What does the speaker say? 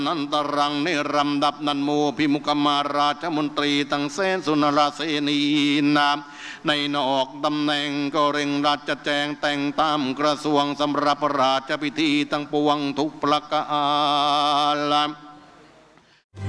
นันตรังเนรัมดับนันโมพิมุขมาราชมนตรีตั้งเสนสุนราเสนีนามในนอกตำแหน่งก็เร่งรัดจะแจงแต่งตามกระทรวงสำหรับราชพิธีตั้งปวงทุกประการ